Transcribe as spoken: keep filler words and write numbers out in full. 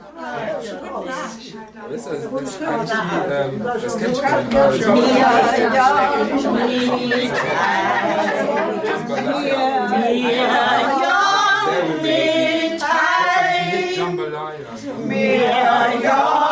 Das, ist also, das, kann ich, ähm, das kennt schon. Jambalaya.